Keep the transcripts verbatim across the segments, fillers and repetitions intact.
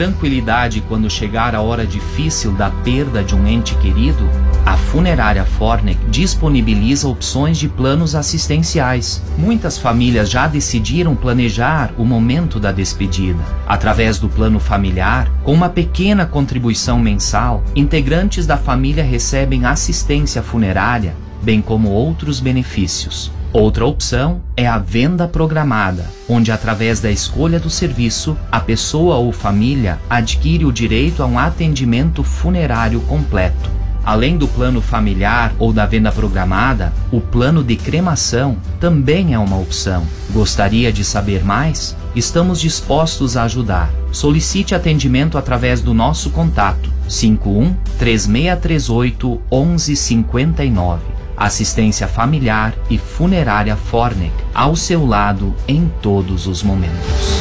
tranquilidade quando chegar a hora difícil da perda de um ente querido, a Funerária Fornec disponibiliza opções de planos assistenciais. Muitas famílias já decidiram planejar o momento da despedida. Através do plano familiar, com uma pequena contribuição mensal, integrantes da família recebem assistência funerária, bem como outros benefícios. Outra opção é a venda programada, onde através da escolha do serviço, a pessoa ou família adquire o direito a um atendimento funerário completo. Além do plano familiar ou da venda programada, o plano de cremação também é uma opção. Gostaria de saber mais? Estamos dispostos a ajudar. Solicite atendimento através do nosso contato cinco um, três seis três oito, um um cinco nove. Assistência familiar e funerária Fornec, ao seu lado em todos os momentos.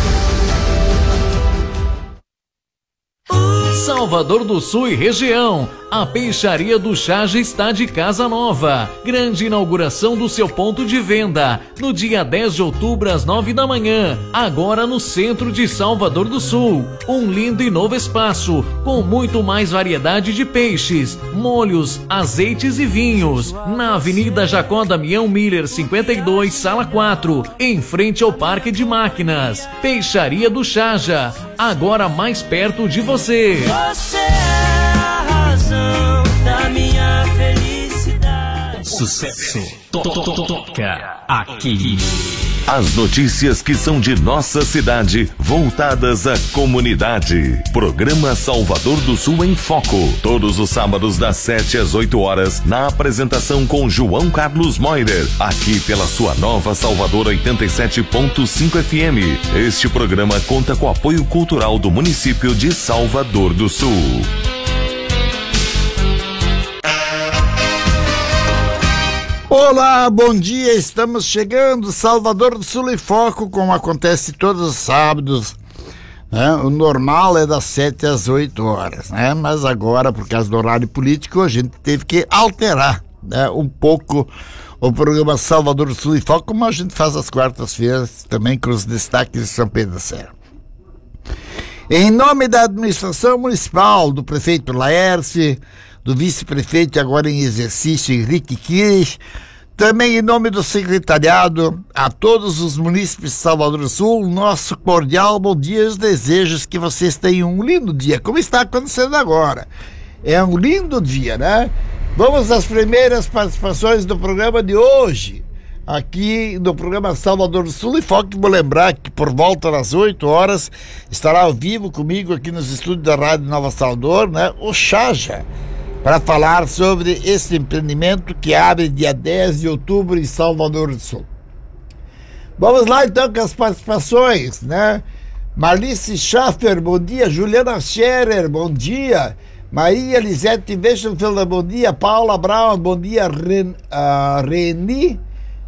Salvador do Sul e região, a Peixaria do Chaja está de casa nova. Grande inauguração do seu ponto de venda, no dia dez de outubro às nove da manhã, agora no centro de Salvador do Sul. Um lindo e novo espaço, com muito mais variedade de peixes, molhos, azeites e vinhos, na Avenida Jacó Damião Miller cinquenta e dois, sala quatro, em frente ao Parque de Máquinas. Peixaria do Chaja, agora mais perto de você. Você é a razão da minha felicidade. Sucesso toca aqui. As notícias que são de nossa cidade, voltadas à comunidade. Programa Salvador do Sul em Foco. Todos os sábados das sete às oito horas, na apresentação com João Carlos Moirer, aqui pela sua nova Salvador oitenta e sete ponto cinco F M. Este programa conta com o apoio cultural do município de Salvador do Sul. Olá, bom dia, estamos chegando, Salvador do Sul em Foco, como acontece todos os sábados, né? O normal é das sete às oito horas, né? Mas agora, por causa do horário político, a gente teve que alterar, né, um pouco o programa Salvador do Sul em Foco, como a gente faz às quartas-feiras, também com os destaques de São Pedro da Serra. Em nome da administração municipal, do prefeito Laércio, do vice-prefeito agora em exercício Henrique Kirch, também em nome do secretariado, a todos os munícipes de Salvador do Sul, nosso cordial bom dia e os desejos que vocês tenham um lindo dia, como está acontecendo agora. É um lindo dia, né? Vamos às primeiras participações do programa de hoje, aqui no programa Salvador do Sul e Foco. Vou lembrar que por volta das oito horas estará ao vivo comigo aqui nos estúdios da Rádio Nova Salvador, né, o Chaja, para falar sobre esse empreendimento que abre dia dez de outubro em Salvador do Sul. Vamos lá então com as participações, né? Marlice Schaffer, bom dia. Juliana Scherer, bom dia. Maria Lisete Weschenfelder, bom dia. Paula Brown, bom dia. Ren, uh, Reni,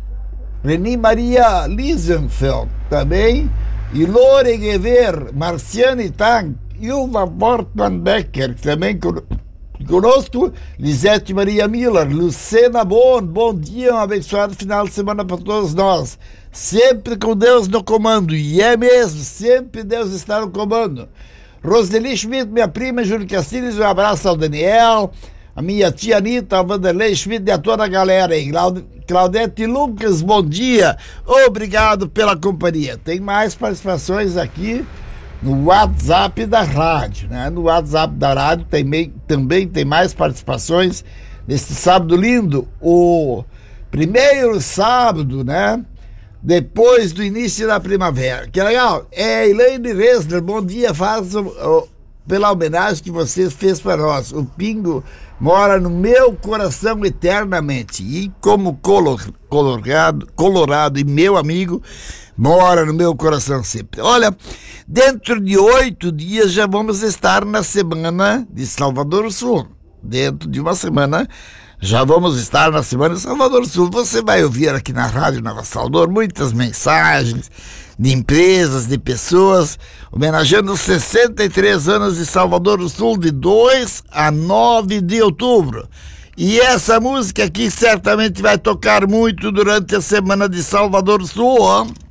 Reni Maria Liesenfeld, também. E Lore Gever, Marciane Tang, Ilva Bortman Becker, também conosco, Lisete Maria Miller, Lucena Bon, bom dia, um abençoado final de semana para todos nós, sempre com Deus no comando, e é mesmo, sempre Deus está no comando. Roseli Schmidt, minha prima, Júlio Castilhos, um abraço ao Daniel, a minha tia Anitta, a Vanderlei Schmidt e a toda a galera aí. Claudete Lucas, bom dia, obrigado pela companhia. Tem mais participações aqui no WhatsApp da rádio, né? No WhatsApp da rádio tem meio, também tem mais participações nesse sábado lindo, o primeiro sábado, né, depois do início da primavera. Que legal. É Elaine Resler, bom dia, faço oh, pela homenagem que você fez para nós. O Pingo mora no meu coração eternamente, e como color, colorado, colorado e meu amigo, mora no meu coração sempre. Olha, dentro de oito dias já vamos estar na semana de Salvador do Sul. Dentro de uma semana já vamos estar na semana de Salvador do Sul. Você vai ouvir aqui na Rádio Nova Salvador muitas mensagens de empresas, de pessoas, homenageando os sessenta e três anos de Salvador do Sul, de dois a nove de outubro. E essa música aqui certamente vai tocar muito durante a semana de Salvador do Sul, ó.